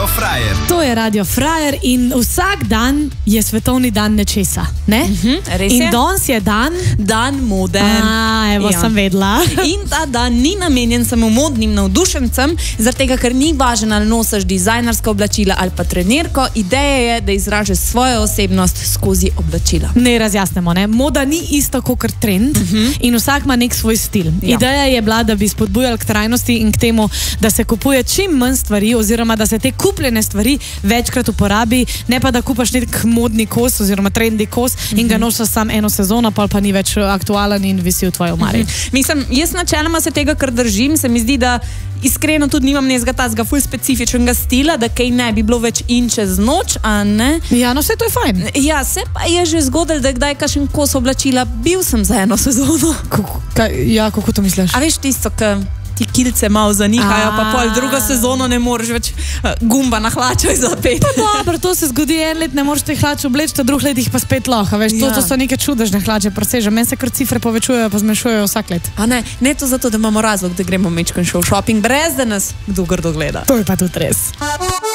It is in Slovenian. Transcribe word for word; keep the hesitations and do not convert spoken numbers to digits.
Frajer. To je Radio Frajer in vsak dan je svetovni dan nečesa, ne? Mhm, res in je. danes je dan... Dan mode. A, evo, Ja. sem vedela. In ta dan ni namenjen samo modnim navdušencem, zaradi tega, ker ni važno, ali nosiš dizajnerska oblačila ali pa trenerko. Ideja je, da izražaš svojo osebnost skozi oblačila. Ne razjasnemo, ne? Moda ni isto kot trend uh -huh. in vsak ima nek svoj stil. Ja. Ideja je bila, da bi spodbujali k trajnosti in k temu, da se kupuje čim manj stvari oziroma da se te kupljene stvari večkrat uporabi, ne pa da kupaš nek modni kos oziroma trendi kos uh -huh. in ga nosiš samo eno sezono, pa pa ni več aktualen in visi v tvoji omari. Uh -huh. Mislim, jaz načeloma se tega kar držim, se mi zdi, da iskreno tudi nimam nezga tazga ful specifičnega stila, da kaj ne bi bilo več in čez noč, a ne? Ja, no vse to je fajn. Ja, se pa je že zgodilo, da je kdaj kakšen kos oblačila bil sem za eno sezono. Kako, kaj, ja, kako to misliš? A veš tisto, ki ti kilce malo zanihajo, pa pol drugo sezono ne moreš več uh, gumba na hlačo zapeti. Dobro, to se zgodi en let, ne moreš te hlače obleči, ta drug let jih pa spet lahko, veš, to, Ja. to so neke čudežne hlače, presežem, meni se kar cifre povečujejo, pa zmanjšujejo vsak let. A ne, ne to zato, da imamo razlog, da gremo mečkan šel v shopping, brez da nas kdo grdo gleda. To je pa tudi res.